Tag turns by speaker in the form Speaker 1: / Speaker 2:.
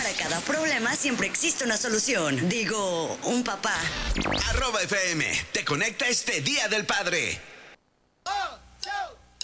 Speaker 1: Para cada problema siempre existe una solución. Digo, un papá.
Speaker 2: @FM te conecta este Día del Padre.